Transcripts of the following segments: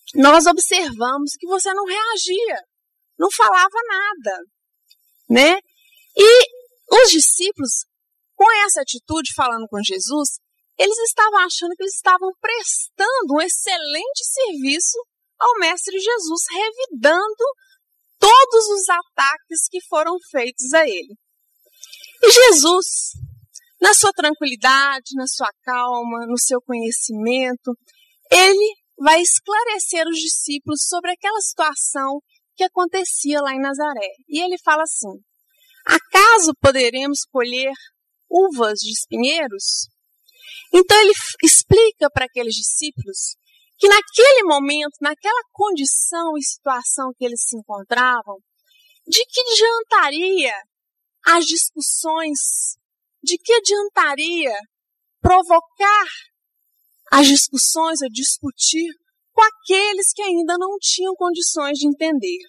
nós observamos que você não reagia, não falava nada, né? E os discípulos, com essa atitude, falando com Jesus, eles estavam achando que eles estavam prestando um excelente serviço ao Mestre Jesus, revidando todos os ataques que foram feitos a ele. E Jesus, na sua tranquilidade, na sua calma, no seu conhecimento, ele vai esclarecer os discípulos sobre aquela situação que acontecia lá em Nazaré. E ele fala assim: acaso poderemos colher uvas de espinheiros? Então ele explica para aqueles discípulos que naquele momento, naquela condição e situação que eles se encontravam, de que adiantaria as discussões, de que adiantaria provocar as discussões, a discutir com aqueles que ainda não tinham condições de entender.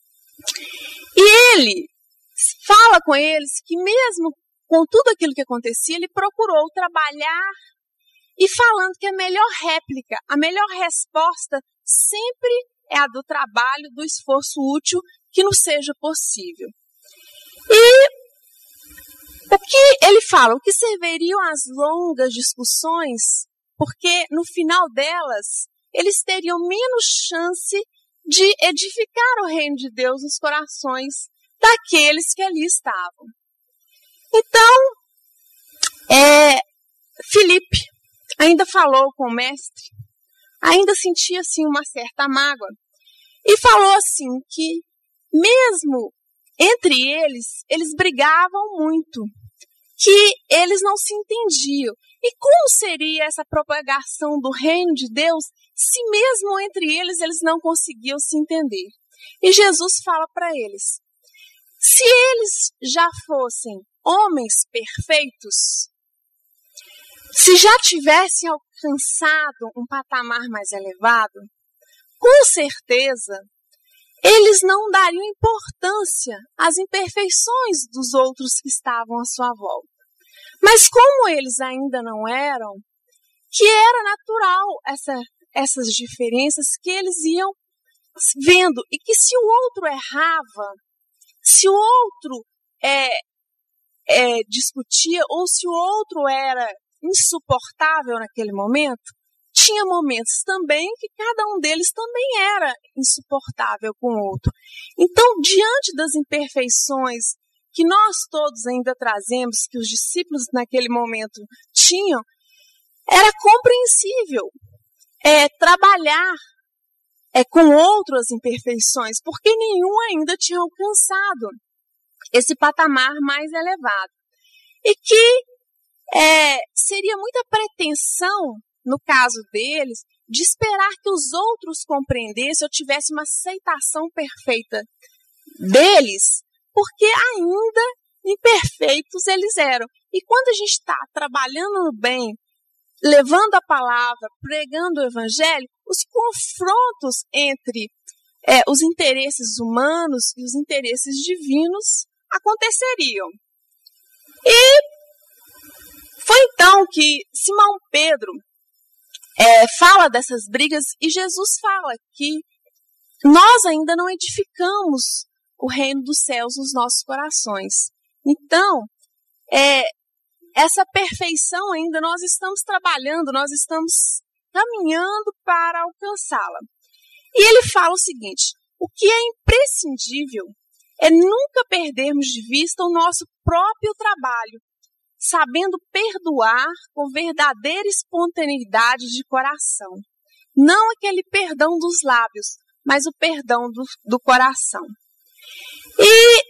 E ele fala com eles que mesmo com tudo aquilo que acontecia, ele procurou trabalhar e falando que a melhor réplica, a melhor resposta sempre é a do trabalho, do esforço útil que nos seja possível. E o que ele fala? O que serviriam as longas discussões? Porque no final delas, eles teriam menos chance de edificar o reino de Deus nos corações daqueles que ali estavam. Então, Filipe ainda falou com o mestre, ainda sentia assim uma certa mágoa, e falou assim que mesmo entre eles brigavam muito, que eles não se entendiam. E como seria essa propagação do reino de Deus se mesmo entre eles não conseguiam se entender? E Jesus fala para eles: se eles já fossem homens perfeitos, se já tivessem alcançado um patamar mais elevado, com certeza eles não dariam importância às imperfeições dos outros que estavam à sua volta. Mas como eles ainda não eram, que era natural essas diferenças que eles iam vendo, e que se o outro errava, se o outro discutia, ou se o outro era insuportável naquele momento, tinha momentos também que cada um deles também era insuportável com o outro. Então, diante das imperfeições que nós todos ainda trazemos, que os discípulos naquele momento tinham, era compreensível trabalhar com outras imperfeições, porque nenhum ainda tinha alcançado esse patamar mais elevado. E que seria muita pretensão, no caso deles, de esperar que os outros compreendessem ou tivessem uma aceitação perfeita deles, porque ainda imperfeitos eles eram. E quando a gente está trabalhando no bem, levando a palavra, pregando o evangelho, os confrontos entre os interesses humanos e os interesses divinos aconteceriam. E foi então que Simão Pedro fala dessas brigas, e Jesus fala que nós ainda não edificamos o reino dos céus nos nossos corações. Então, essa perfeição ainda nós estamos trabalhando, nós estamos caminhando para alcançá-la. E ele fala o seguinte: o que é imprescindível é nunca perdermos de vista o nosso próprio trabalho, sabendo perdoar com verdadeira espontaneidade de coração. Não aquele perdão dos lábios, mas o perdão do coração. E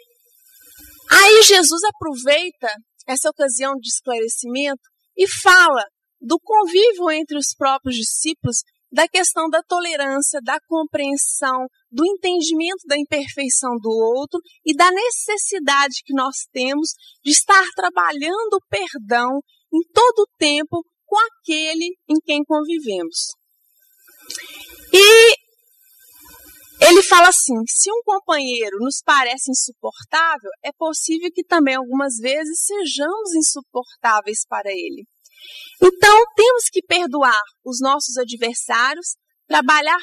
aí Jesus aproveita essa ocasião de esclarecimento e fala do convívio entre os próprios discípulos, da questão da tolerância, da compreensão, do entendimento da imperfeição do outro e da necessidade que nós temos de estar trabalhando o perdão em todo o tempo com aquele em quem convivemos. E ele fala assim: se um companheiro nos parece insuportável, é possível que também algumas vezes sejamos insuportáveis para ele. Então, temos que perdoar os nossos adversários, trabalhar